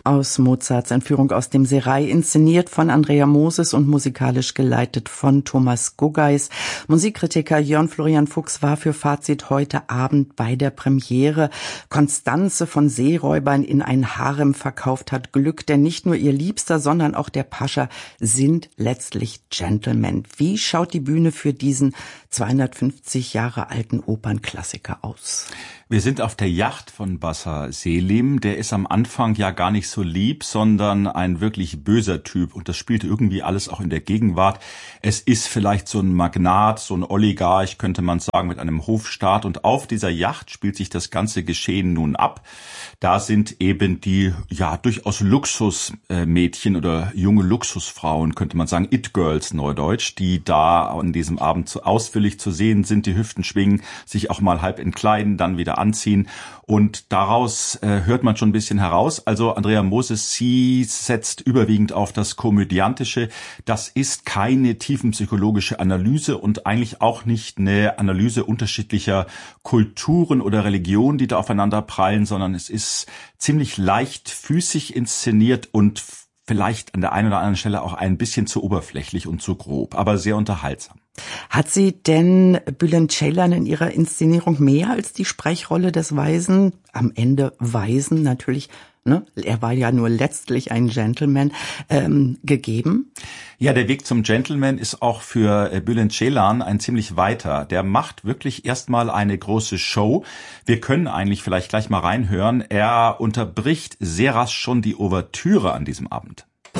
aus Mozarts Entführung aus dem Serail, inszeniert von Andrea Moses und musikalisch geleitet von Thomas Guggeis. Musikkritiker Jörn Florian Fuchs war für Fazit heute Abend bei der Premiere. Constanze von Seeräubern in ein Harem verkauft hat Glück, denn nicht nur ihr Liebster, sondern auch der Pascha sind letztlich Gentlemen. Wie schaut die Bühne für diesen 250 Jahre alten Opernklassiker aus? Wir sind auf der Yacht von Bassa Selim. Der ist am Anfang ja gar nicht so lieb, sondern ein wirklich böser Typ. Und das spielt irgendwie alles auch in der Gegenwart. Es ist vielleicht so ein Magnat, so ein Oligarch, könnte man sagen, mit einem Hofstaat. Und auf dieser Yacht spielt sich das ganze Geschehen nun ab. Da sind eben die, ja, durchaus Luxusmädchen oder junge Luxusfrauen, könnte man sagen, It-Girls neudeutsch, die da an diesem Abend so ausführlich zu sehen sind, die Hüften schwingen, sich auch mal halb entkleiden, dann wieder anziehen. Und daraus hört man schon ein bisschen heraus. Also Andrea Moses, sie setzt überwiegend auf das Komödiantische. Das ist keine tiefenpsychologische Analyse und eigentlich auch nicht eine Analyse unterschiedlicher Kulturen oder Religionen, die da aufeinander prallen, sondern es ist ziemlich leichtfüßig inszeniert und vielleicht an der einen oder anderen Stelle auch ein bisschen zu oberflächlich und zu grob, aber sehr unterhaltsam. Hat sie denn Bülent Ceylan in ihrer Inszenierung mehr als die Sprechrolle des Weisen, am Ende Weisen natürlich, ne? Er war ja nur letztlich ein Gentleman, gegeben? Ja, der Weg zum Gentleman ist auch für Bülent Ceylan ein ziemlich weiter. Der macht wirklich erstmal eine große Show. Wir können eigentlich vielleicht gleich mal reinhören. Er unterbricht sehr rasch schon die Ouvertüre an diesem Abend.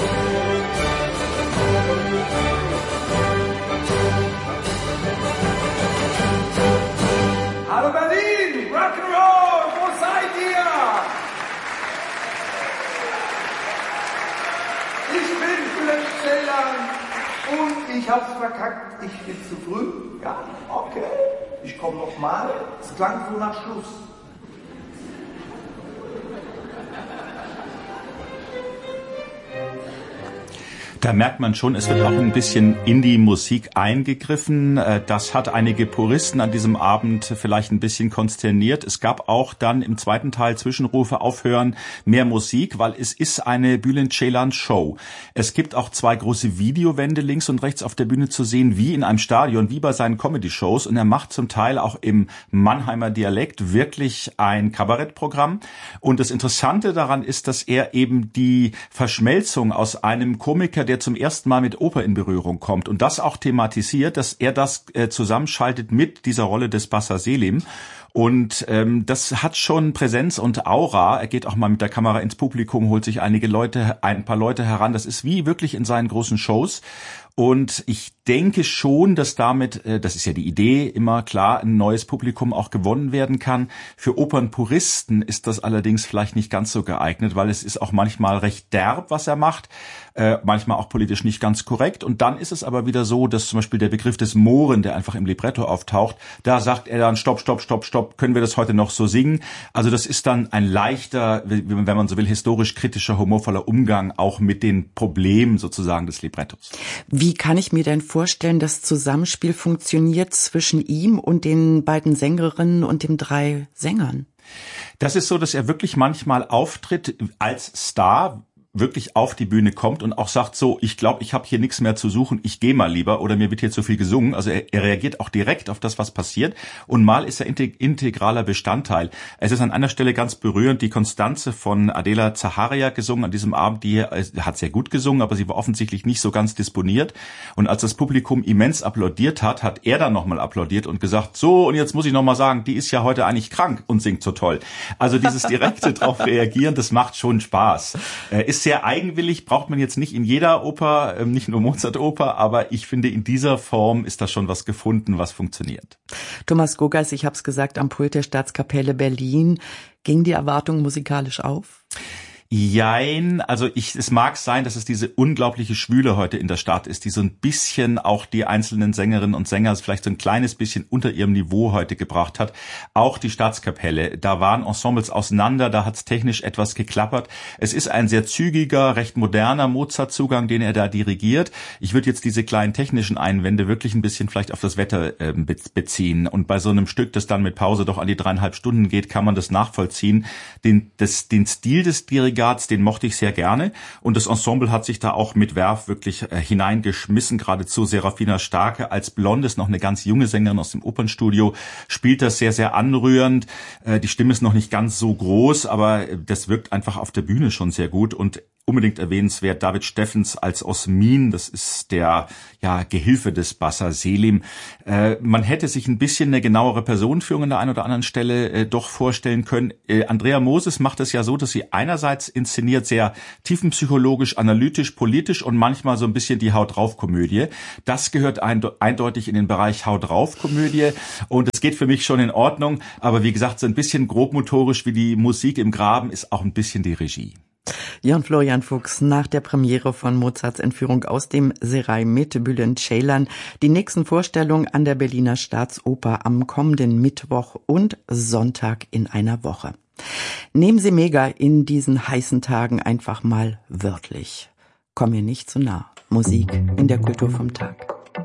Hallo Berlin, Rock'n'Roll, wo seid ihr? Ich bin Bülent Ceylan und ich hab's verkackt, ich bin zu früh. Ja, okay, ich komm noch mal. Es klang so nach Schluss. Da merkt man schon, es wird auch ein bisschen in die Musik eingegriffen. Das hat einige Puristen an diesem Abend vielleicht ein bisschen konsterniert. Es gab auch dann im zweiten Teil Zwischenrufe, Aufhören, mehr Musik, weil es ist eine Bülent Ceylan Show. Es gibt auch zwei große Videowände links und rechts auf der Bühne zu sehen, wie in einem Stadion, wie bei seinen Comedy-Shows. Und er macht zum Teil auch im Mannheimer Dialekt wirklich ein Kabarettprogramm. Und das Interessante daran ist, dass er eben die Verschmelzung aus einem Komiker, der zum ersten Mal mit Oper in Berührung kommt und das auch thematisiert, dass er das zusammenschaltet mit dieser Rolle des Bassa Selim. Und das hat schon Präsenz und Aura. Er geht auch mal mit der Kamera ins Publikum, holt sich ein paar Leute heran. Das ist wie wirklich in seinen großen Shows. Und ich denke schon, dass damit, das ist ja die Idee, immer klar, ein neues Publikum auch gewonnen werden kann. Für Opernpuristen ist das allerdings vielleicht nicht ganz so geeignet, weil es ist auch manchmal recht derb, was er macht, manchmal auch politisch nicht ganz korrekt. Und dann ist es aber wieder so, dass zum Beispiel der Begriff des Mohren, der einfach im Libretto auftaucht, da sagt er dann, stopp, stopp, stopp, stopp, können wir das heute noch so singen? Also das ist dann ein leichter, wenn man so will, historisch-kritischer, humorvoller Umgang auch mit den Problemen sozusagen des Librettos. Wie kann ich mir denn vorstellen, das Zusammenspiel funktioniert zwischen ihm und den beiden Sängerinnen und den 3 Sängern? Das ist so, dass er wirklich manchmal auftritt als Star, wirklich auf die Bühne kommt und auch sagt so, ich glaube, ich habe hier nichts mehr zu suchen, ich gehe mal lieber oder mir wird hier zu viel gesungen. Also er reagiert auch direkt auf das, was passiert und mal ist er integraler Bestandteil. Es ist an einer Stelle ganz berührend, die Constanze von Adela Zaharia gesungen an diesem Abend, die hat sehr gut gesungen, aber sie war offensichtlich nicht so ganz disponiert und als das Publikum immens applaudiert hat, hat er dann nochmal applaudiert und gesagt, so und jetzt muss ich nochmal sagen, die ist ja heute eigentlich krank und singt so toll. Also dieses direkte drauf reagieren, das macht schon Spaß. Ist sehr eigenwillig, braucht man jetzt nicht in jeder Oper, nicht nur Mozart-Oper, aber ich finde, in dieser Form ist da schon was gefunden, was funktioniert. Thomas Guggeis, ich habe es gesagt, am Pult der Staatskapelle Berlin. Ging die Erwartung musikalisch auf? Jein, also es mag sein, dass es diese unglaubliche Schwüle heute in der Stadt ist, die so ein bisschen auch die einzelnen Sängerinnen und Sänger vielleicht so ein kleines bisschen unter ihrem Niveau heute gebracht hat. Auch die Staatskapelle, da waren Ensembles auseinander, da hat es technisch etwas geklappert. Es ist ein sehr zügiger, recht moderner Mozart-Zugang, den er da dirigiert. Ich würde jetzt diese kleinen technischen Einwände wirklich ein bisschen vielleicht auf das Wetter beziehen. Und bei so einem Stück, das dann mit Pause doch an die 3,5 Stunden geht, kann man das nachvollziehen. Den Stil des Dirigenten Aggregats, den mochte ich sehr gerne. Und das Ensemble hat sich da auch mit Verve wirklich hineingeschmissen. Geradezu Serafina Starke als Blondes, noch eine ganz junge Sängerin aus dem Opernstudio, spielt das sehr, sehr anrührend. Die Stimme ist noch nicht ganz so groß, aber das wirkt einfach auf der Bühne schon sehr gut. Und unbedingt erwähnenswert David Steffens als Osmin, das ist der Gehilfe des Bassa Selim. Man hätte sich ein bisschen eine genauere Personenführung an der einen oder anderen Stelle doch vorstellen können. Andrea Moses macht es ja so, dass sie einerseits inszeniert sehr tiefenpsychologisch, analytisch, politisch und manchmal so ein bisschen die Haut-drauf-Komödie. Das gehört eindeutig in den Bereich Haut-drauf-Komödie und es geht für mich schon in Ordnung, aber wie gesagt, so ein bisschen grobmotorisch wie die Musik im Graben ist auch ein bisschen die Regie. Jörn Florian Fuchs nach der Premiere von Mozarts Entführung aus dem Serai mit Bülent Ceylan. Die nächsten Vorstellungen an der Berliner Staatsoper am kommenden Mittwoch und Sonntag in einer Woche. Nehmen Sie Mega in diesen heißen Tagen einfach mal wörtlich. Komm mir nicht zu nah. Musik in der Kultur vom Tag.